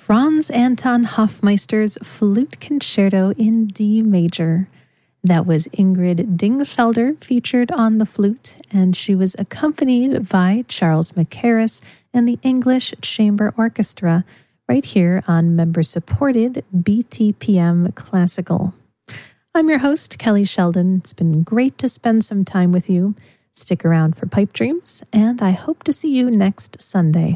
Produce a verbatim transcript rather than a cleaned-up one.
Franz Anton Hofmeister's Flute Concerto in D major. That was Ingrid Dingfelder featured on the flute, and she was accompanied by Charles Mackerras and the English Chamber Orchestra right here on member-supported B T P M Classical. I'm your host, Kelly Sheldon. It's been great to spend some time with you. Stick around for Pipe Dreams, and I hope to see you next Sunday.